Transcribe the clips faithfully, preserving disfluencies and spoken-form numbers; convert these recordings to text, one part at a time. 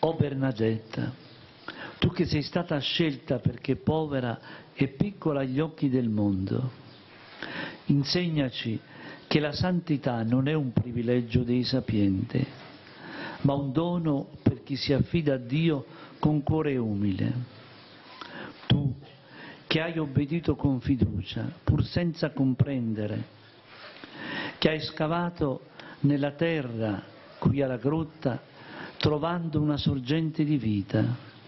O Bernadetta, tu che sei stata scelta perché povera e piccola agli occhi del mondo, insegnaci che la santità non è un privilegio dei sapienti, ma un dono per chi si affida a Dio con cuore umile. Tu che hai obbedito con fiducia, pur senza comprendere, che hai scavato nella terra qui alla grotta, trovando una sorgente di vita,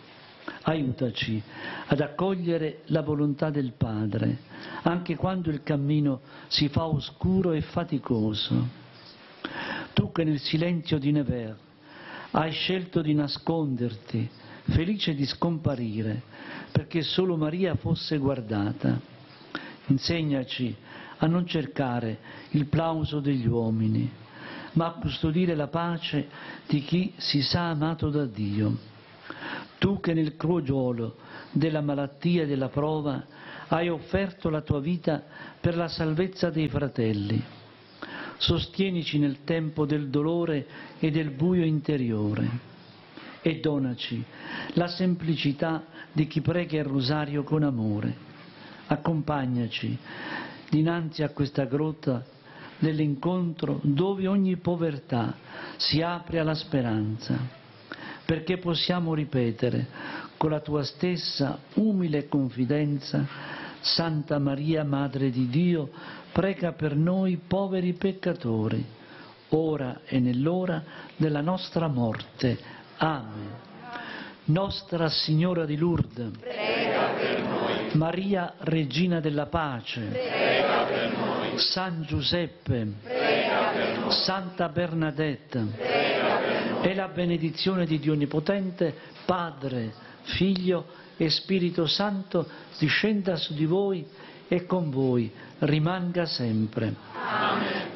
aiutaci ad accogliere la volontà del Padre, anche quando il cammino si fa oscuro e faticoso. Tu che nel silenzio di Nevers hai scelto di nasconderti, felice di scomparire, perché solo Maria fosse guardata, insegnaci a non cercare il plauso degli uomini, ma a custodire la pace di chi si sa amato da Dio. Tu che nel crogiolo della malattia e della prova hai offerto la tua vita per la salvezza dei fratelli, sostienici nel tempo del dolore e del buio interiore e donaci la semplicità di chi prega il rosario con amore. Accompagnaci dinanzi a questa grotta dell'incontro dove ogni povertà si apre alla speranza, perché possiamo ripetere con la tua stessa umile confidenza: Santa Maria, Madre di Dio, prega per noi poveri peccatori, ora e nell'ora della nostra morte. Amen. Nostra Signora di Lourdes, prega per noi. Maria, Regina della Pace, prega per noi. San Giuseppe, prega per noi. Santa Bernadetta, prega per noi. E la benedizione di Dio Onnipotente, Padre, Figlio e Spirito Santo, discenda su di voi e con voi rimanga sempre. Amen.